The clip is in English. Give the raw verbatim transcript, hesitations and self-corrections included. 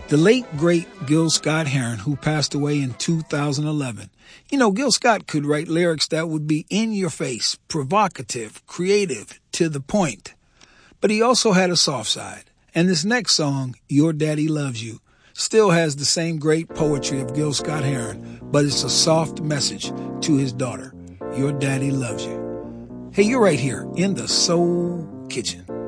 The late, great Gil Scott-Heron, who passed away in two thousand eleven. You know, Gil Scott could write lyrics that would be in your face, provocative, creative, to the point. But he also had a soft side. And this next song, Your Daddy Loves You, still has the same great poetry of Gil Scott-Heron, but it's a soft message to his daughter. Your daddy loves you. Hey, you're right here in the Soul Kitchen.